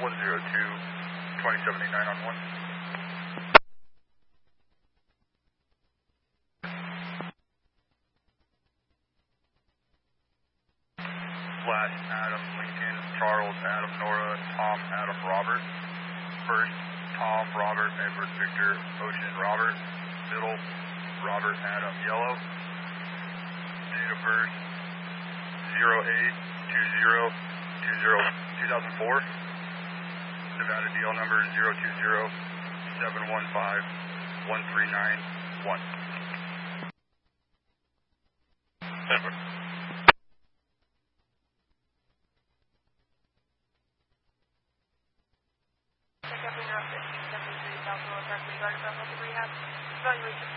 2789 on 1. Slash Adam Lincoln, Charles Adam Nora, Tom Adam Robert. First, Tom Robert Edward Victor Ocean Robert. Middle, Robert Adam Yellow. Date of birth 08-20-2004. Nevada DL number 020-715-1391. Check up in route 1573 South Lower Parkway, Garden Rehab. Evaluation